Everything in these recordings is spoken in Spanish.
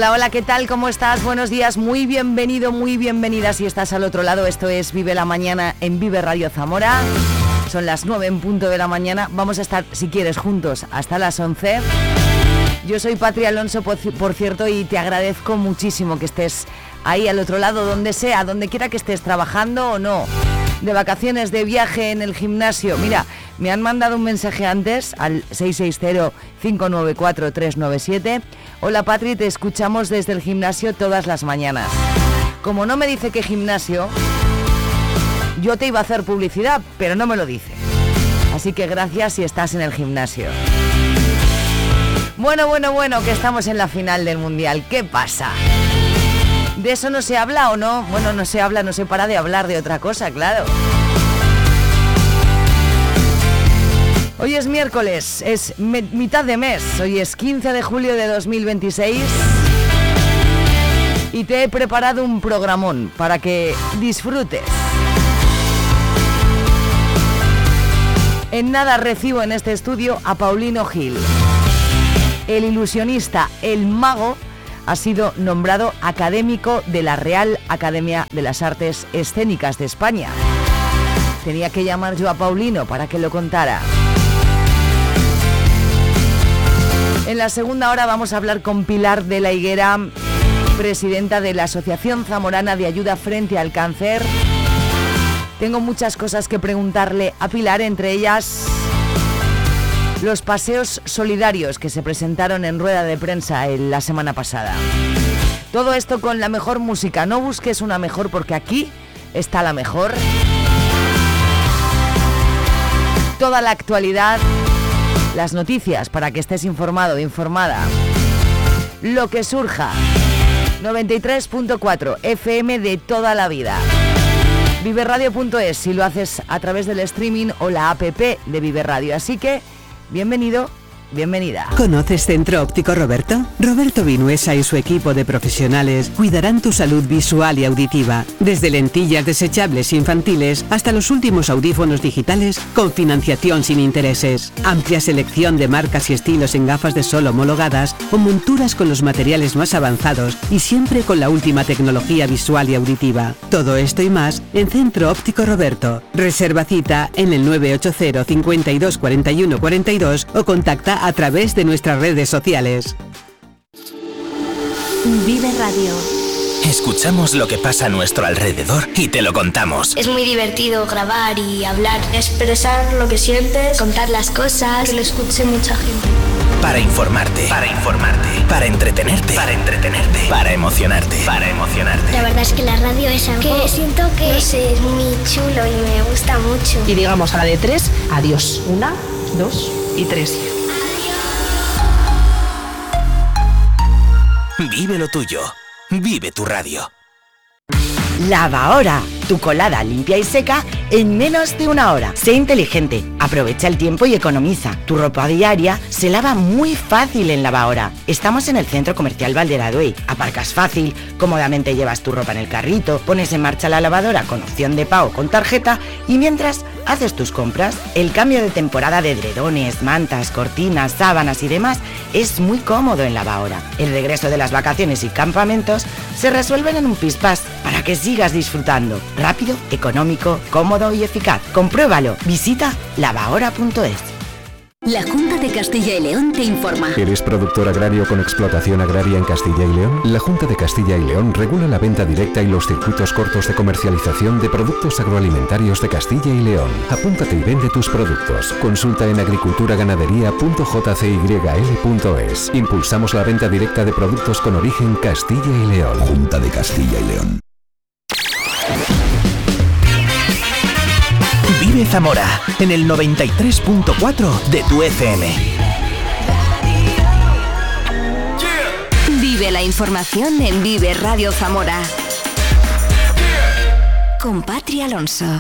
Hola, hola, ¿qué tal? ¿Cómo estás? Buenos días, muy bienvenido, muy bienvenida si estás al otro lado. Esto es Vive la Mañana en Vive Radio Zamora. Son las 9 en punto de la mañana. Vamos a estar, si quieres, juntos hasta las 11. Yo soy Patria Alonso, por cierto, y te agradezco muchísimo que estés ahí al otro lado, donde sea, donde quiera que estés, trabajando o no, de vacaciones, de viaje, en el gimnasio. Mira, me han mandado un mensaje antes al 660-594-397. Hola Patri, te escuchamos desde el gimnasio todas las mañanas. Como no me dice qué gimnasio, yo te iba a hacer publicidad, pero no me lo dice. Así que gracias si estás en el gimnasio. Bueno, que estamos en la final del Mundial. ¿Qué pasa? ¿De eso no se habla o no? Bueno, no se habla, no se para de hablar de otra cosa, claro. Hoy es miércoles, es mitad de mes. Hoy es 15 de julio de 2026. Y te he preparado un programón para que disfrutes. En nada recibo en este estudio a Paulino Gil. El ilusionista, el mago, ha sido nombrado académico de la Real Academia de las Artes Escénicas de España. Tenía que llamar yo a Paulino para que lo contara. En la segunda hora vamos a hablar con Pilar de la Higuera, presidenta de la Asociación Zamorana de Ayuda Frente al Cáncer. Tengo muchas cosas que preguntarle a Pilar, entre ellas los paseos solidarios que se presentaron en rueda de prensa la semana pasada. Todo esto con la mejor música. No busques una mejor porque aquí está la mejor. Toda la actualidad, las noticias para que estés informado, informada. Lo que surja. 93.4 FM de toda la vida. Viveradio.es si lo haces a través del streaming o la app de Vive Radio. Así que bienvenido, bienvenida. ¿Conoces Centro Óptico Roberto? Roberto Vinuesa y su equipo de profesionales cuidarán tu salud visual y auditiva, desde lentillas desechables infantiles hasta los últimos audífonos digitales con financiación sin intereses. Amplia selección de marcas y estilos en gafas de sol homologadas o monturas con los materiales más avanzados y siempre con la última tecnología visual y auditiva. Todo esto y más en Centro Óptico Roberto. Reserva cita en el 980 52 41 42 o contacta a través de nuestras redes sociales. Vive Radio. Escuchamos lo que pasa a nuestro alrededor y te lo contamos. Es muy divertido grabar y hablar, expresar lo que sientes, contar las cosas, que lo escuche mucha gente. Para informarte, para entretenerte, para emocionarte. La verdad es que la radio es algo que siento que no sé, es muy chulo y me gusta mucho. Y digamos a la de 3, adiós. 1, 2 y 3. Vive lo tuyo. Vive tu radio. Lava-Hora, tu colada limpia y seca en menos de una hora. Sé inteligente, aprovecha el tiempo y economiza. Tu ropa diaria se lava muy fácil en Lava-Hora. Estamos en el Centro Comercial Valderaduey. Aparcas fácil, cómodamente llevas tu ropa en el carrito, pones en marcha la lavadora con opción de pago con tarjeta y mientras haces tus compras, el cambio de temporada de edredones, mantas, cortinas, sábanas y demás es muy cómodo en Lava-Hora. El regreso de las vacaciones y campamentos se resuelven en un pispás para que sigas disfrutando. Rápido, económico, cómodo y eficaz. Compruébalo. Visita lavahora.es. La Junta de Castilla y León te informa. ¿Eres productor agrario con explotación agraria en Castilla y León? La Junta de Castilla y León regula la venta directa y los circuitos cortos de comercialización de productos agroalimentarios de Castilla y León. Apúntate y vende tus productos. Consulta en agriculturaganadería.jcyl.es. Impulsamos la venta directa de productos con origen Castilla y León. Junta de Castilla y León. Vive Zamora en el 93.4 de tu FM. Vive la información en Vive Radio Zamora. Con Patria Alonso.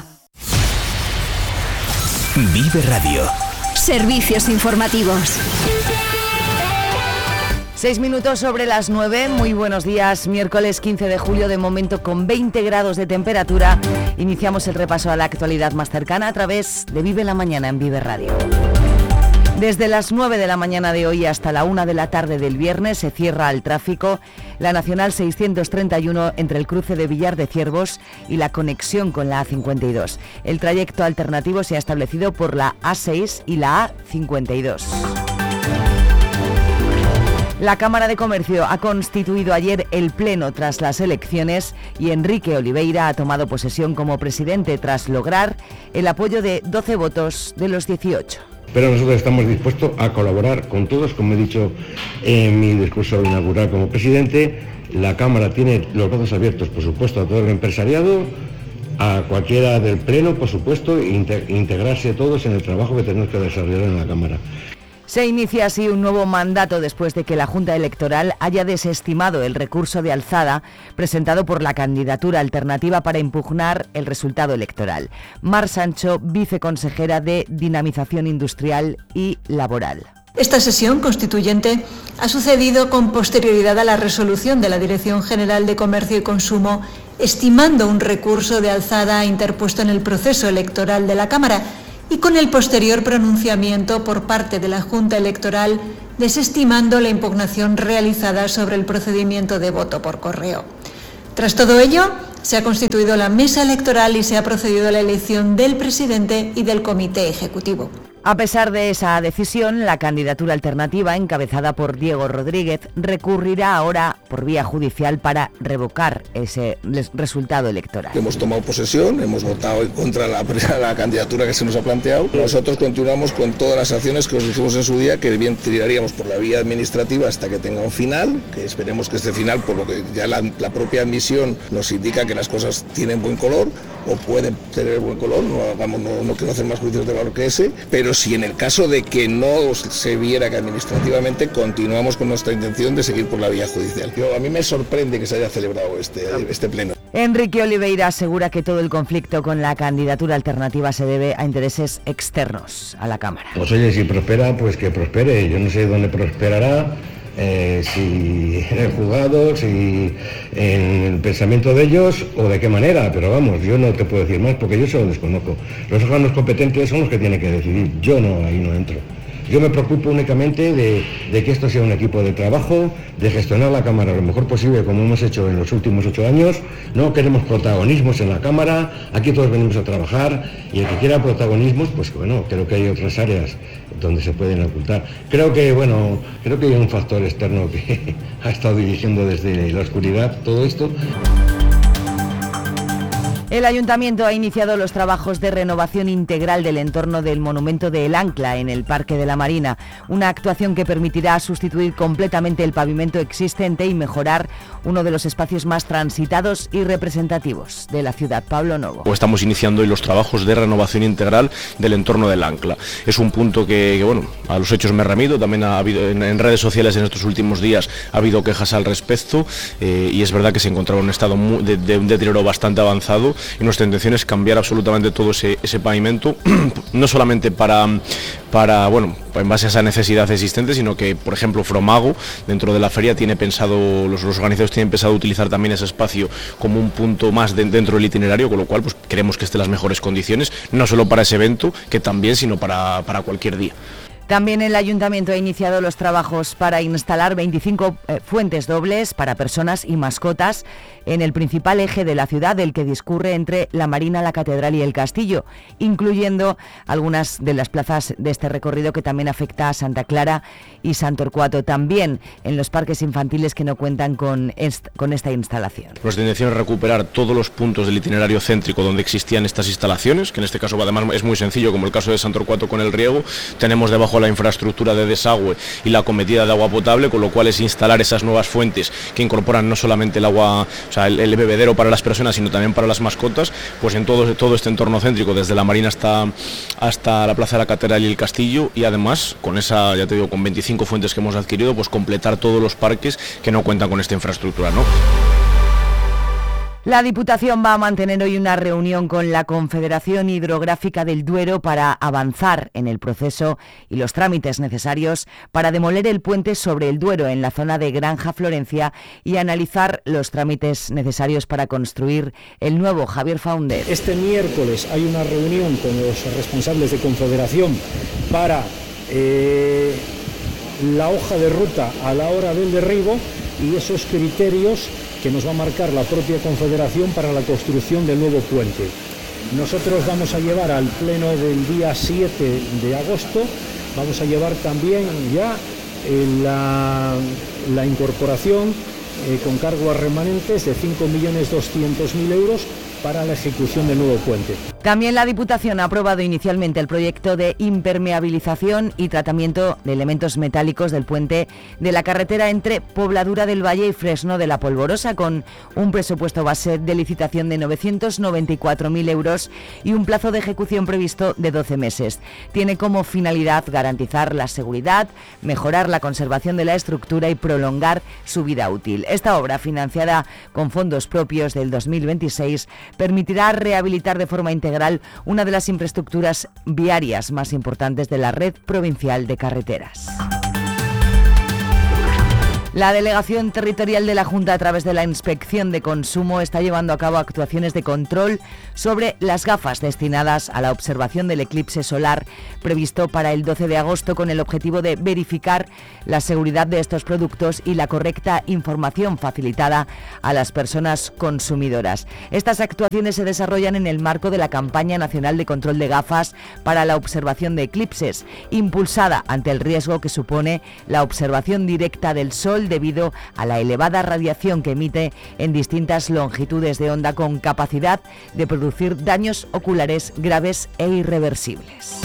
Vive Radio. Servicios informativos. 6 minutos sobre las 9, muy buenos días, miércoles 15 de julio, de momento con 20 grados de temperatura. Iniciamos el repaso a la actualidad más cercana a través de Vive la Mañana en Vive Radio. Desde las 9 de la mañana de hoy hasta la 1 de la tarde del viernes se cierra al tráfico la Nacional 631 entre el cruce de Villar de Ciervos y la conexión con la A52. El trayecto alternativo se ha establecido por la A6 y la A52. La Cámara de Comercio ha constituido ayer el Pleno tras las elecciones y Enrique Oliveira ha tomado posesión como presidente tras lograr el apoyo de 12 votos de los 18. Pero nosotros estamos dispuestos a colaborar con todos, como he dicho en mi discurso inaugural como presidente. La Cámara tiene los brazos abiertos, por supuesto, a todo el empresariado, a cualquiera del Pleno, por supuesto, e integrarse todos en el trabajo que tenemos que desarrollar en la Cámara. Se inicia así un nuevo mandato después de que la Junta Electoral haya desestimado el recurso de alzada presentado por la candidatura alternativa para impugnar el resultado electoral. Mar Sancho, viceconsejera de Dinamización Industrial y Laboral. Esta sesión constituyente ha sucedido con posterioridad a la resolución de la Dirección General de Comercio y Consumo, estimando un recurso de alzada interpuesto en el proceso electoral de la Cámara, y con el posterior pronunciamiento por parte de la Junta Electoral desestimando la impugnación realizada sobre el procedimiento de voto por correo. Tras todo ello, se ha constituido la mesa electoral y se ha procedido a la elección del presidente y del comité ejecutivo. A pesar de esa decisión, la candidatura alternativa, encabezada por Diego Rodríguez, recurrirá ahora por vía judicial para revocar ese resultado electoral. Hemos tomado posesión, hemos votado en contra de la candidatura que se nos ha planteado. Nosotros continuamos con todas las acciones que os dijimos en su día, que bien tiraríamos por la vía administrativa hasta que tenga un final, que esperemos que este final, por lo que ya la propia admisión nos indica que las cosas tienen buen color, o pueden tener buen color, no quiero hacer más juicios de valor que ese, pero si en el caso de que no se viera que administrativamente continuamos con nuestra intención de seguir por la vía judicial. A mí me sorprende que se haya celebrado este pleno. Enrique Oliveira asegura que todo el conflicto con la candidatura alternativa se debe a intereses externos a la Cámara. Pues oye, si prospera, pues que prospere. Yo no sé dónde prosperará. Si en el juzgado, si en el pensamiento de ellos o de qué manera, pero vamos, yo no te puedo decir más porque yo se lo desconozco. Los órganos competentes son los que tienen que decidir, yo no, ahí no entro. Yo me preocupo únicamente de que esto sea un equipo de trabajo, de gestionar la Cámara lo mejor posible, como hemos hecho en los últimos 8 años. No queremos protagonismos en la Cámara, aquí todos venimos a trabajar, y el que quiera protagonismos, pues bueno, creo que hay otras áreas donde se pueden ocultar. Creo que hay un factor externo que ha estado dirigiendo desde la oscuridad todo esto. El Ayuntamiento ha iniciado los trabajos de renovación integral del entorno del monumento de El Ancla en el Parque de la Marina, una actuación que permitirá sustituir completamente el pavimento existente y mejorar uno de los espacios más transitados y representativos de la ciudad. Pablo Novo. Estamos iniciando hoy los trabajos de renovación integral del entorno del Ancla. Es un punto que bueno, a los hechos me remito, también ha habido en redes sociales en estos últimos días ha habido quejas al respecto y es verdad que se encontraba en un estado de un deterioro bastante avanzado. Y nuestra intención es cambiar absolutamente todo ese pavimento, no solamente para bueno, en base a esa necesidad existente, sino que, por ejemplo, Fromago, dentro de la feria, tiene pensado, los organizadores tienen pensado utilizar también ese espacio como un punto más dentro del itinerario, con lo cual pues queremos que esté en las mejores condiciones, no solo para ese evento, que también, sino para cualquier día. También el Ayuntamiento ha iniciado los trabajos para instalar 25 fuentes dobles para personas y mascotas en el principal eje de la ciudad, el que discurre entre la Marina, la Catedral y el Castillo, incluyendo algunas de las plazas de este recorrido que también afecta a Santa Clara y Sant Torquato, también en los parques infantiles que no cuentan con esta instalación. Nuestra intención es recuperar todos los puntos del itinerario céntrico donde existían estas instalaciones, que en este caso además es muy sencillo, como el caso de Sant Torquato con el riego. Tenemos debajo la infraestructura de desagüe y la cometida de agua potable, con lo cual es instalar esas nuevas fuentes que incorporan no solamente el agua, o sea, el bebedero para las personas, sino también para las mascotas, pues en todo este entorno céntrico, desde la Marina hasta la Plaza de la Catedral y el Castillo, y además con esa, ya te digo, con 25 fuentes que hemos adquirido, pues completar todos los parques que no cuentan con esta infraestructura, ¿no? La Diputación va a mantener hoy una reunión con la Confederación Hidrográfica del Duero para avanzar en el proceso y los trámites necesarios para demoler el puente sobre el Duero en la zona de Granja Florencia y analizar los trámites necesarios para construir el nuevo. Javier Faunder. Este miércoles hay una reunión con los responsables de Confederación para la hoja de ruta a la hora del derribo y esos criterios que nos va a marcar la propia Confederación para la construcción del nuevo puente. Nosotros vamos a llevar al pleno del día 7 de agosto, vamos a llevar también ya la incorporación con cargo a remanentes de 5.200.000 euros para la ejecución del nuevo puente. También la Diputación ha aprobado inicialmente el proyecto de impermeabilización y tratamiento de elementos metálicos del puente de la carretera entre Pobladura del Valle y Fresno de la Polvorosa, con un presupuesto base de licitación de 994.000 euros y un plazo de ejecución previsto de 12 meses. Tiene como finalidad garantizar la seguridad, mejorar la conservación de la estructura y prolongar su vida útil. Esta obra, financiada con fondos propios del 2026, permitirá rehabilitar de forma integral una de las infraestructuras viarias más importantes de la red provincial de carreteras. La Delegación Territorial de la Junta, a través de la Inspección de Consumo, está llevando a cabo actuaciones de control sobre las gafas destinadas a la observación del eclipse solar previsto para el 12 de agosto, con el objetivo de verificar la seguridad de estos productos y la correcta información facilitada a las personas consumidoras. Estas actuaciones se desarrollan en el marco de la Campaña Nacional de Control de Gafas para la Observación de Eclipses, impulsada ante el riesgo que supone la observación directa del Sol debido a la elevada radiación que emite en distintas longitudes de onda, con capacidad de producir daños oculares graves e irreversibles.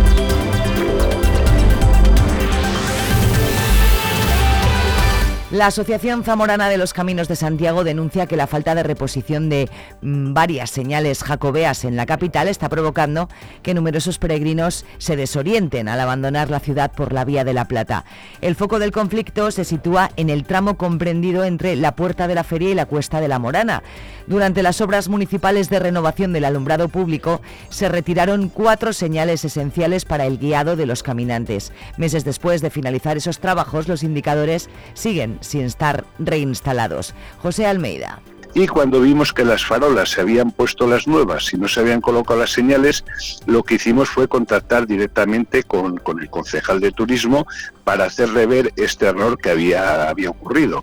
La Asociación Zamorana de los Caminos de Santiago denuncia que la falta de reposición de varias señales jacobeas en la capital está provocando que numerosos peregrinos se desorienten al abandonar la ciudad por la Vía de la Plata. El foco del conflicto se sitúa en el tramo comprendido entre la Puerta de la Feria y la Cuesta de la Morana. Durante las obras municipales de renovación del alumbrado público se retiraron 4 señales esenciales para el guiado de los caminantes. Meses después de finalizar esos trabajos, los indicadores siguen sin estar reinstalados. José Almeida. Y cuando vimos que las farolas se habían puesto las nuevas y no se habían colocado las señales, lo que hicimos fue contactar directamente con el concejal de turismo para hacerle ver este error que había ocurrido.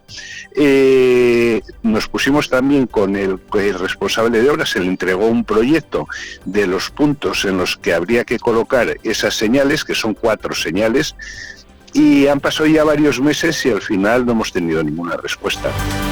Nos pusimos también con el responsable de obras, se le entregó un proyecto de los puntos en los que habría que colocar esas señales, que son 4 señales, y han pasado ya varios meses y al final no hemos tenido ninguna respuesta.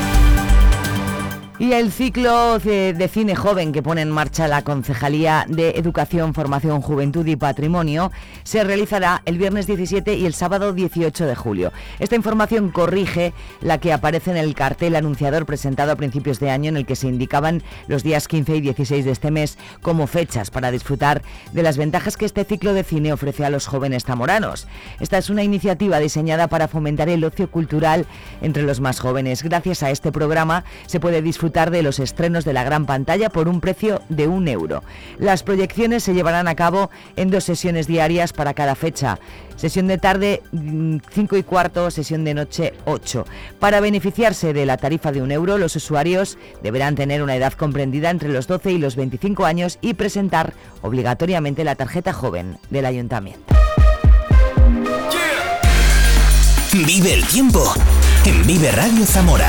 Y el ciclo de cine joven que pone en marcha la Concejalía de Educación, Formación, Juventud y Patrimonio se realizará el viernes 17 y el sábado 18 de julio. Esta información corrige la que aparece en el cartel anunciador presentado a principios de año, en el que se indicaban los días 15 y 16 de este mes como fechas para disfrutar de las ventajas que este ciclo de cine ofrece a los jóvenes zamoranos. Esta es una iniciativa diseñada para fomentar el ocio cultural entre los más jóvenes. Gracias a este programa se puede disfrutar de los estrenos de la gran pantalla por un precio de 1 euro. Las proyecciones se llevarán a cabo en 2 sesiones diarias para cada fecha. Sesión de tarde 5:15, sesión de noche 8. Para beneficiarse de la tarifa de 1 euro, los usuarios deberán tener una edad comprendida entre los 12 y los 25 años y presentar obligatoriamente la tarjeta joven del Ayuntamiento. Vive el tiempo en Vive Radio Zamora.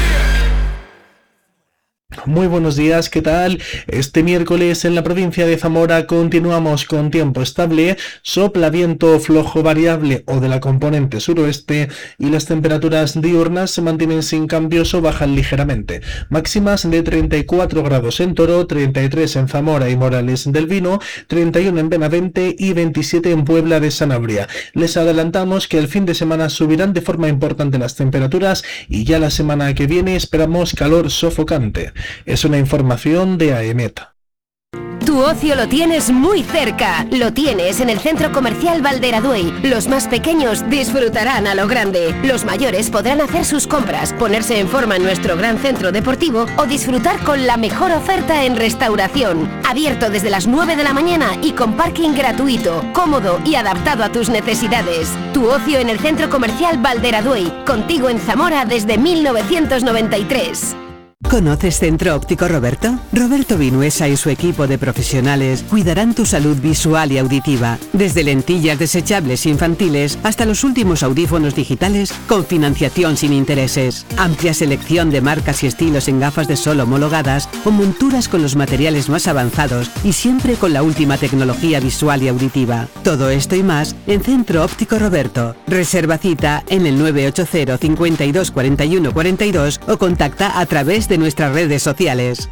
Muy buenos días, ¿qué tal? Este miércoles en la provincia de Zamora continuamos con tiempo estable, sopla viento flojo variable o de la componente suroeste y las temperaturas diurnas se mantienen sin cambios o bajan ligeramente. Máximas de 34 grados en Toro, 33 en Zamora y Morales del Vino, 31 en Benavente y 27 en Puebla de Sanabria. Les adelantamos que el fin de semana subirán de forma importante las temperaturas y ya la semana que viene esperamos calor sofocante. Es una información de AEMET. Tu ocio lo tienes muy cerca. Lo tienes en el Centro Comercial Valderaduey. Los más pequeños disfrutarán a lo grande. Los mayores podrán hacer sus compras, ponerse en forma en nuestro gran centro deportivo o disfrutar con la mejor oferta en restauración. Abierto desde las 9 de la mañana y con parking gratuito, cómodo y adaptado a tus necesidades. Tu ocio en el Centro Comercial Valderaduey. Contigo en Zamora desde 1993. ¿Conoces Centro Óptico Roberto? Roberto Vinuesa y su equipo de profesionales cuidarán tu salud visual y auditiva, desde lentillas desechables infantiles hasta los últimos audífonos digitales con financiación sin intereses. Amplia selección de marcas y estilos en gafas de sol homologadas o monturas con los materiales más avanzados y siempre con la última tecnología visual y auditiva. Todo esto y más en Centro Óptico Roberto. Reserva cita en el 980 52 41 42 o contacta a través de nuestras redes sociales.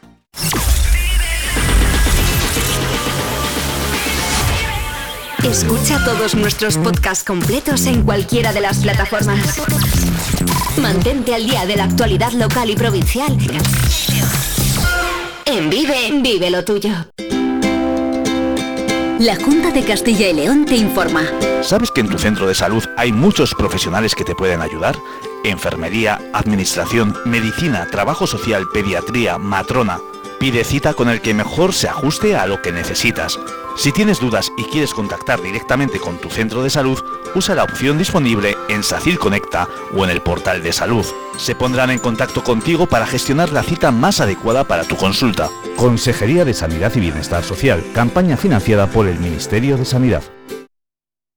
Escucha todos nuestros podcasts completos en cualquiera de las plataformas. Mantente al día de la actualidad local y provincial. En Vive lo tuyo. La Junta de Castilla y León te informa. ¿Sabes que en tu centro de salud hay muchos profesionales que te pueden ayudar? Enfermería, administración, medicina, trabajo social, pediatría, matrona. Pide cita con el que mejor se ajuste a lo que necesitas. Si tienes dudas y quieres contactar directamente con tu centro de salud, usa la opción disponible en SACIR Conecta o en el portal de salud. Se pondrán en contacto contigo para gestionar la cita más adecuada para tu consulta. Consejería de Sanidad y Bienestar Social, campaña financiada por el Ministerio de Sanidad.